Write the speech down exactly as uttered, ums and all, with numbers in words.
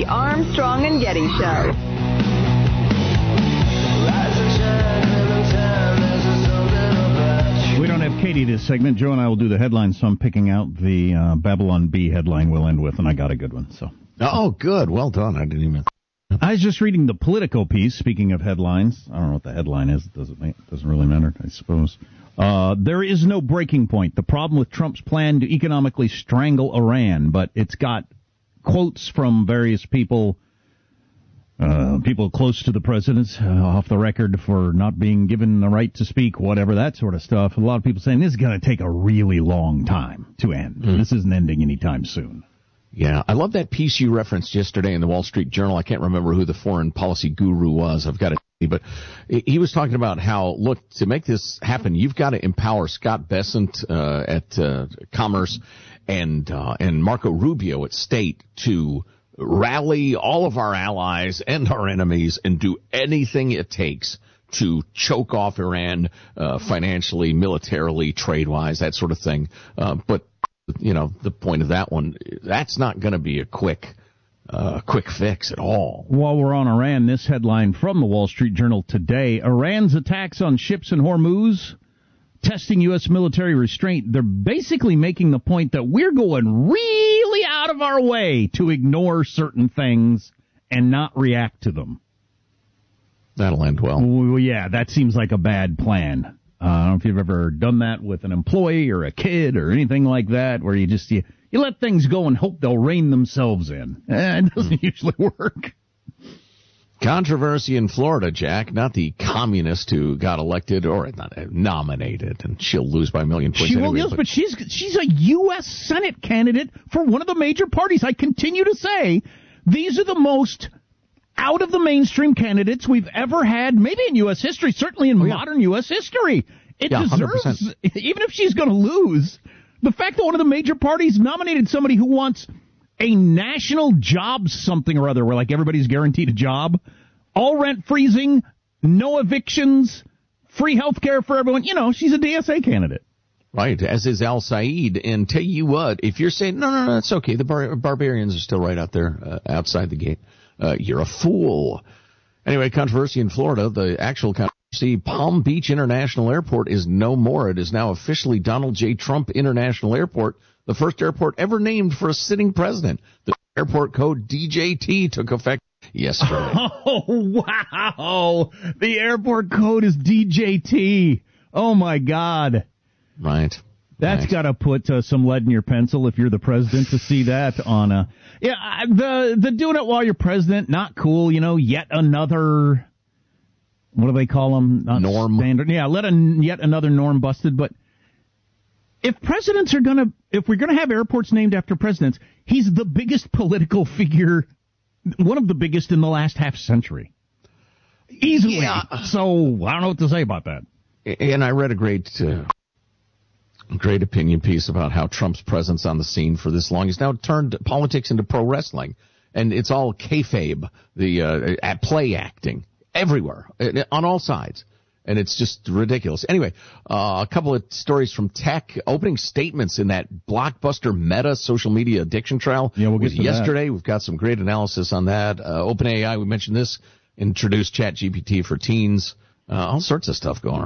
The Armstrong and Getty Show. We don't have Katie this segment. Joe and I will do the headlines, so I'm picking out the uh, Babylon Bee headline we'll end with, and I got a good one. So. Oh, good. Well done. I didn't even... I was just reading the Politico piece, speaking of headlines. I don't know what the headline is. It doesn't, it doesn't really matter, I suppose. Uh, there is no breaking point. The problem with Trump's plan to economically strangle Iran, but it's got quotes from various people, uh, people close to the president, uh, off the record for not being given the right to speak, whatever, that sort of stuff. A lot of people saying this is going to take a really long time to end. Mm. This isn't ending anytime soon. Yeah, I love that piece you referenced yesterday in the Wall Street Journal. I can't remember who the foreign policy guru was. I've got it, but he was talking about how, look, to make this happen, you've got to empower Scott Bessent uh, at uh, Commerce and uh, and Marco Rubio at State to rally all of our allies and our enemies and do anything it takes to choke off Iran uh, financially, militarily, trade-wise, that sort of thing. Uh, but you know, the point of that one, that's not going to be a quick, uh, quick fix at all. While we're on Iran, this headline from the Wall Street Journal today, Iran's attacks on ships in Hormuz, testing U S military restraint. They're basically making the point that we're going really out of our way to ignore certain things and not react to them. That'll end well. Well, yeah, that seems like a bad plan. Uh, I don't know if you've ever done that with an employee or a kid or anything like that, where you just you, you let things go and hope they'll rein themselves in. Eh, it doesn't usually work. Controversy in Florida, Jack, not the communist who got elected or not nominated, and she'll lose by a million points she anyway. Will, yes, but, but she's she's a U S Senate candidate for one of the major parties. I continue to say these are the most out of the mainstream candidates we've ever had, maybe in U S history, certainly in oh, yeah. modern U S history. It yeah, deserves, one hundred percent. Even if she's going to lose, the fact that one of the major parties nominated somebody who wants a national job something or other, where like everybody's guaranteed a job, all rent freezing, no evictions, free health care for everyone. You know, she's a D S A candidate. Right, as is Al Saeed. And tell you what, if you're saying, no, no, no, it's okay, the bar- barbarians are still right out there uh, outside the gate, uh, you're a fool. Anyway, controversy in Florida, the actual controversy, Palm Beach International Airport is no more. It is now officially Donald J. Trump International Airport, the first airport ever named for a sitting president. The airport code D J T took effect yesterday. Oh, wow. The airport code is D J T. Oh, my God. Right. That's right. got to put uh, some lead in your pencil if you're the president to see that on a... Yeah, the the doing it while you're president, not cool, you know, yet another... What do they call them? Not norm. Standard. Yeah, let a, yet another norm busted. But if presidents are going to... If we're going to have airports named after presidents, he's the biggest political figure, one of the biggest in the last half century. Easily. Yeah. So I don't know what to say about that. And I read a great... Uh... Great opinion piece about how Trump's presence on the scene for this long has now turned politics into pro wrestling, and it's all kayfabe, the uh, at play acting everywhere on all sides, and it's just ridiculous. Anyway, uh, a couple of stories from tech, opening statements in that blockbuster Meta social media addiction trial. Yeah, we'll get to yesterday. That. We've got some great analysis on that. Uh, OpenAI, we mentioned this, introduced ChatGPT for teens, uh, all sorts of stuff going on.